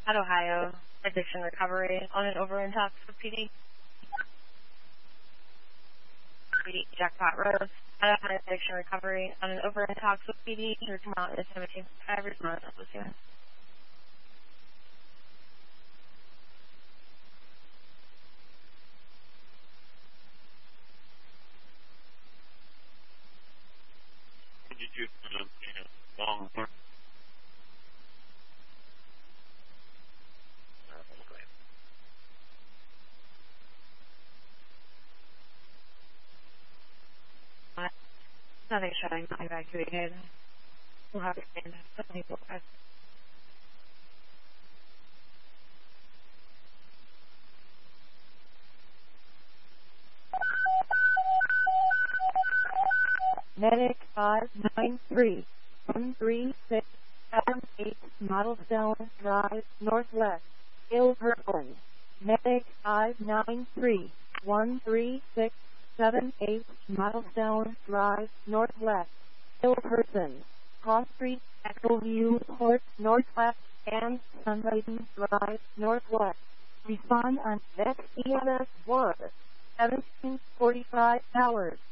at Ohio Addiction Recovery on an over-intox with PD. Jackpot Road at Ohio Addiction Recovery on an over-intox with PD. Here tomorrow is 17th. Every month of this year. Long term. Nothing showing, not evacuated. We'll have to stand some people. Medic 593 136 78 Model Drive, Northwest, Ilverton. Medic 593 136 78 Model Drive, Northwest, Ilverton. Cross Street, Echo View Court, Northwest, and Sunrising Drive, Northwest. Respond on XEMS 1, 1745 hours.